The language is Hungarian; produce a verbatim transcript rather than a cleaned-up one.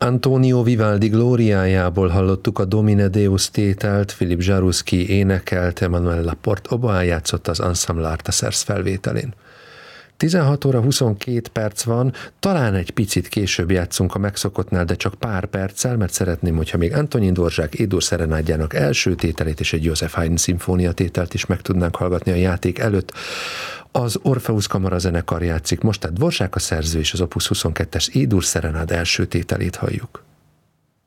Antonio Vivaldi glóriájából hallottuk a Domine Deus tételt, Philip Jaruszky énekelt, Emmanuel Laporte oboán játszott az Ensemble Artesers felvételén. tizenhat óra huszonkét perc van, talán egy picit később játszunk a megszokottnál, de csak pár perccel, mert szeretném, hogyha még Antonin Dvořák Édur szerenádjának első tételét és egy Joseph Haydn szimfónia tételt is meg tudnánk hallgatni a játék előtt. Az Orpheus Kamara zenekar játszik most, tehát Dvořák a szerző és az Opus huszonkettes Édur szerenád első tételét halljuk.